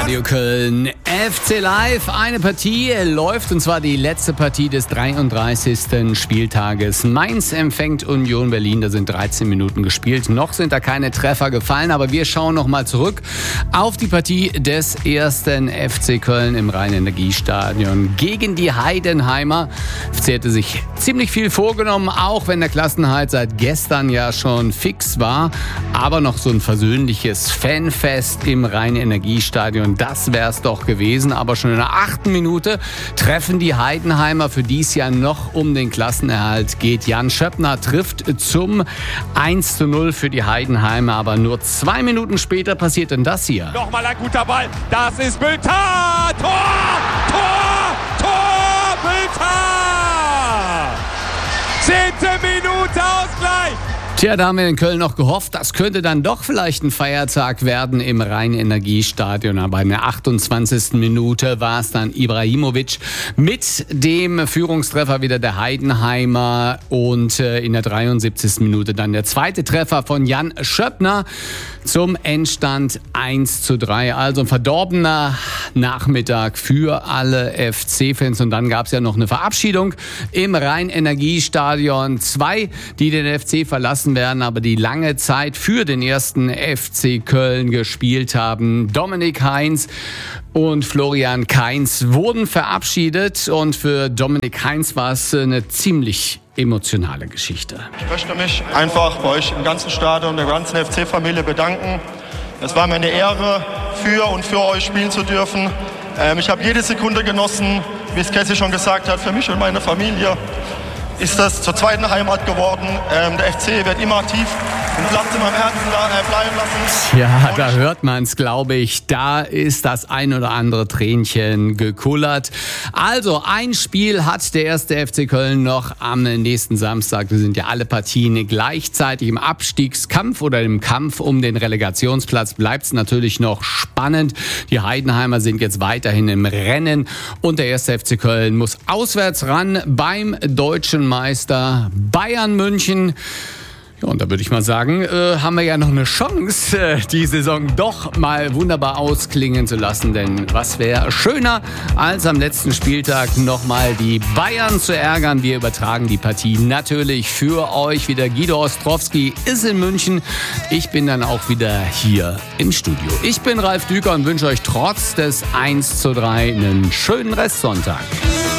Radio Köln. FC Live, eine Partie läuft, und zwar die letzte Partie des 33. Spieltages. Mainz empfängt Union Berlin, da sind 13 Minuten gespielt. Noch sind da keine Treffer gefallen, aber wir schauen nochmal zurück auf die Partie des ersten FC Köln im Rhein-Energiestadion gegen die Heidenheimer. FC hätte sich ziemlich viel vorgenommen, auch wenn der Klassenerhalt seit gestern ja schon fix war. Aber noch so ein versöhnliches Fanfest im Rhein-Energiestadion, das wäre es doch gewesen. Aber schon in der 8. Minute treffen die Heidenheimer, für die es ja noch um den Klassenerhalt geht. Jan Schöppner trifft zum 1:0 für die Heidenheimer, aber nur 2 Minuten später passiert denn das hier. Nochmal ein guter Ball, das ist Bülter! Tor! Bülter! 10. Minute Ausgleich! Tja, da haben wir in Köln noch gehofft, das könnte dann doch vielleicht ein Feiertag werden im Rhein-Energiestadion. Aber in der 28. Minute war es dann Ibrahimovic mit dem Führungstreffer wieder der Heidenheimer. Und in der 73. Minute dann der zweite Treffer von Jan Schöppner zum Endstand 1:3. Also ein verdorbener Nachmittag für alle FC-Fans. Und dann gab es ja noch eine Verabschiedung im Rhein-Energiestadion. 2, die den FC verlassen werden, aber die lange Zeit für den ersten FC Köln gespielt haben. Dominik Heinz und Florian Kainz wurden verabschiedet, und für Dominik Heinz war es eine ziemlich emotionale Geschichte. Ich möchte mich einfach bei euch im ganzen Stadion, der ganzen FC-Familie bedanken. Es war mir eine Ehre, für euch spielen zu dürfen. Ich habe jede Sekunde genossen, wie es Cassie schon gesagt hat, für mich und meine Familie ist das zur zweiten Heimat geworden. Der FC wird immer aktiv und Platz in meinem Herzen bleiben lassen. Ja, da hört man es, glaube ich. Da ist das ein oder andere Tränchen gekullert. Also, ein Spiel hat der erste FC Köln noch am nächsten Samstag. Wir sind ja alle Partien gleichzeitig im Abstiegskampf oder im Kampf um den Relegationsplatz. Bleibt es natürlich noch spannend. Die Heidenheimer sind jetzt weiterhin im Rennen, und der erste FC Köln muss auswärts ran beim deutschen Meister Bayern München. Ja, und da würde ich mal sagen, haben wir ja noch eine Chance, die Saison doch mal wunderbar ausklingen zu lassen. Denn was wäre schöner, als am letzten Spieltag nochmal die Bayern zu ärgern. Wir übertragen die Partie natürlich für euch wieder. Guido Ostrowski ist in München. Ich bin dann auch wieder hier im Studio. Ich bin Ralf Düker und wünsche euch trotz des 1:3 einen schönen Restsonntag.